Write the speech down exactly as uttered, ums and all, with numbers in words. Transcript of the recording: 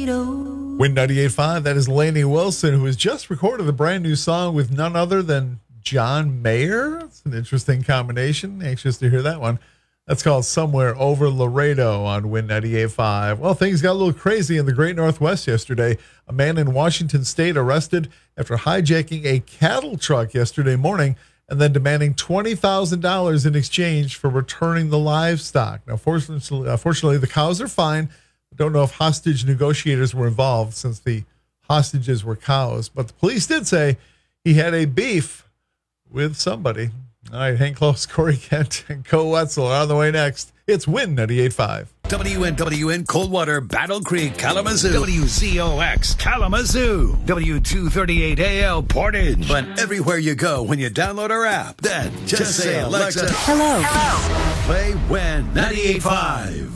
Laredo. Win ninety-eight point five, that is Lainey Wilson, who has just recorded a brand new song with none other than John Mayer. It's an interesting combination. Anxious to hear that one. That's called Somewhere Over Laredo on Win ninety-eight point five. Well, things got a little crazy in the Great Northwest yesterday. A man in Washington State arrested after hijacking a cattle truck yesterday morning and then demanding twenty thousand dollars in exchange for returning the livestock. Now, fortunately, uh, fortunately, the cows are fine. I don't know if hostage negotiators were involved since the hostages were cows, but the police did say he had a beef with somebody. All right, hang close. Corey Kent and Co. Wetzel are on the way next. It's Win ninety-eight point five. W N W N Coldwater, Battle Creek, Kalamazoo. W Z O X, Kalamazoo. W two thirty-eight A L, Portage. But everywhere you go when you download our app, then just, just say, Alexa, Hello. Hello. Play Win ninety-eight point five.